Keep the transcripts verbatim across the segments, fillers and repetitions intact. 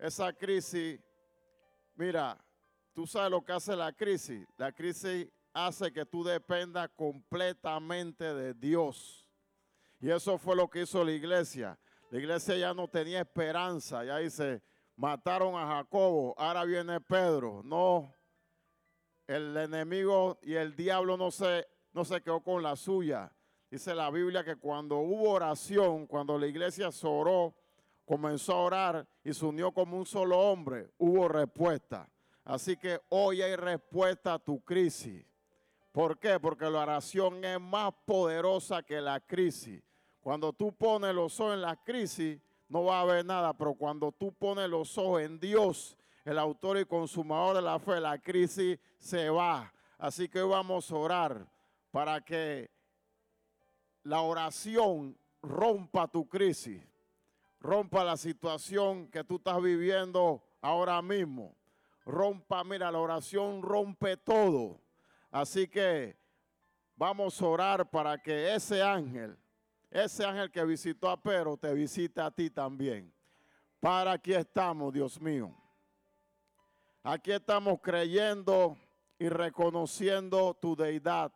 esa crisis, mira, tú sabes lo que hace la crisis. La crisis hace que tú dependas completamente de Dios. Y eso fue lo que hizo la iglesia. La iglesia ya no tenía esperanza. Ya dice, mataron a Jacobo, ahora viene Pedro. No, el enemigo y el diablo no se, no se quedó con la suya. Dice la Biblia que cuando hubo oración, cuando la iglesia se oró, comenzó a orar y se unió como un solo hombre, hubo respuesta. Así que hoy hay respuesta a tu crisis. ¿Por qué? Porque la oración es más poderosa que la crisis. Cuando tú pones los ojos en la crisis, no va a haber nada, pero cuando tú pones los ojos en Dios, el autor y consumador de la fe, la crisis se va. Así que hoy vamos a orar para que la oración rompa tu crisis, rompa la situación que tú estás viviendo ahora mismo. Rompa, mira, la oración rompe todo. Así que vamos a orar para que ese ángel, ese ángel que visitó a Pedro, te visite a ti también. Para aquí estamos, Dios mío. Aquí estamos creyendo y reconociendo tu deidad,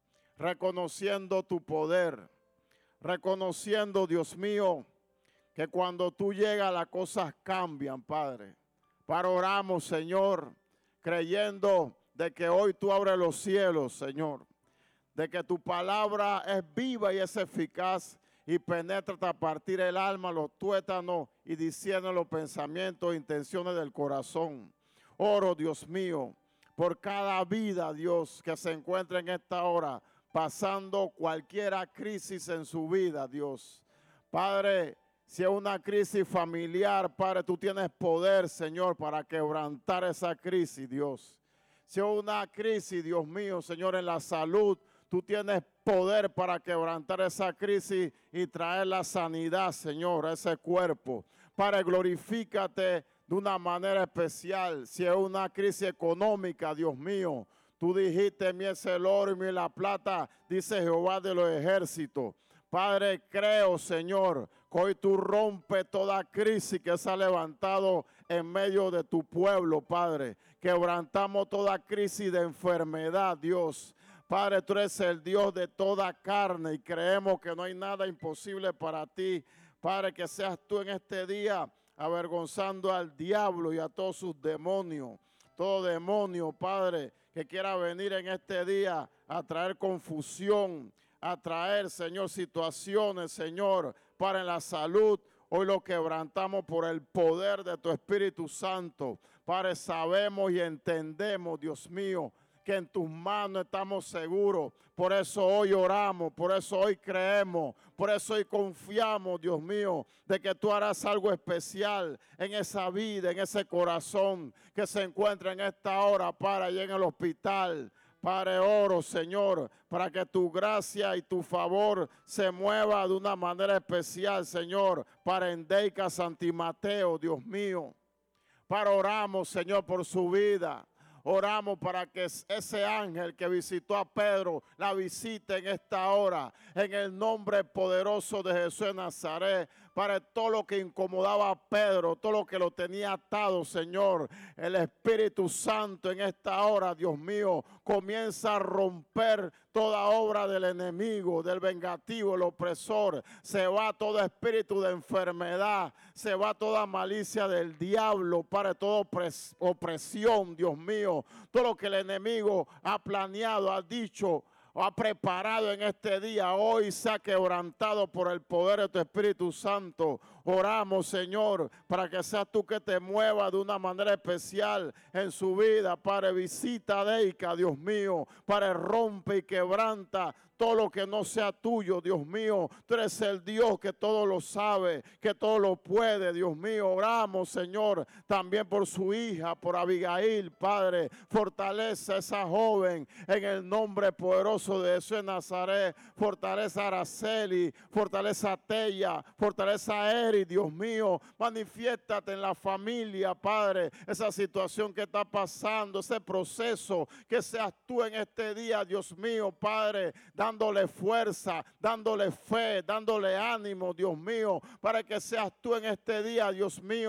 reconociendo tu poder, reconociendo, Dios mío, que cuando tú llegas las cosas cambian, Padre. Para oramos, Señor, creyendo de que hoy tú abres los cielos, Señor, de que tu palabra es viva y es eficaz y penetra hasta partir el alma, los tuétanos y discierne los pensamientos e intenciones del corazón. Oro, Dios mío, por cada vida, Dios, que se encuentra en esta hora pasando cualquier crisis en su vida, Dios. Padre, si es una crisis familiar, Padre, tú tienes poder, Señor, para quebrantar esa crisis, Dios. Si es una crisis, Dios mío, Señor, en la salud, tú tienes poder para quebrantar esa crisis y traer la sanidad, Señor, a ese cuerpo. Padre, glorifícate de una manera especial. Si es una crisis económica, Dios mío, tú dijiste, mi es el oro y mi es la plata, dice Jehová de los ejércitos. Padre, creo, Señor, que hoy tú rompes toda crisis que se ha levantado en medio de tu pueblo, Padre. Quebrantamos toda crisis de enfermedad, Dios. Padre, tú eres el Dios de toda carne y creemos que no hay nada imposible para ti. Padre, que seas tú en este día avergonzando al diablo y a todos sus demonios. Todo demonio, Padre, que quiera venir en este día a traer confusión, a traer, Señor, situaciones, Señor, para la salud. Hoy lo quebrantamos por el poder de tu Espíritu Santo. Padre, sabemos y entendemos, Dios mío, que en tus manos estamos seguros. Por eso hoy oramos, por eso hoy creemos, por eso hoy confiamos, Dios mío, de que tú harás algo especial en esa vida, en ese corazón que se encuentra en esta hora, para allá en el hospital. Padre, oro, Señor, para que tu gracia y tu favor se mueva de una manera especial, Señor, para Endeica Santimateo, Dios mío. Para oramos, Señor, por su vida. Oramos para que ese ángel que visitó a Pedro la visite en esta hora, en el nombre poderoso de Jesús de Nazaret, para todo lo que incomodaba a Pedro, todo lo que lo tenía atado, Señor. El Espíritu Santo en esta hora, Dios mío, comienza a romper toda obra del enemigo, del vengativo, el opresor. Se va todo espíritu de enfermedad, se va toda malicia del diablo, para toda opresión, Dios mío. Todo lo que el enemigo ha planeado, ha dicho o ha preparado en este día, hoy se ha quebrantado por el poder de tu Espíritu Santo. Oramos, Señor, para que seas tú que te muevas de una manera especial en su vida. Padre, visita a Deica, Dios mío. Padre, rompe y quebranta todo lo que no sea tuyo, Dios mío. Tú eres el Dios que todo lo sabe, que todo lo puede, Dios mío. Oramos, Señor, también por su hija, por Abigail, Padre. Fortalece a esa joven en el nombre poderoso de Jesús de Nazaret. Fortalece a Araceli, fortalece a Tella, fortalece a Eri, Dios mío. Manifiéstate en la familia, Padre. Esa situación que está pasando, ese proceso, que seas tú en este día, Dios mío, Padre, dándole fuerza, dándole fe, dándole ánimo, Dios mío, para que seas tú en este día, Dios mío,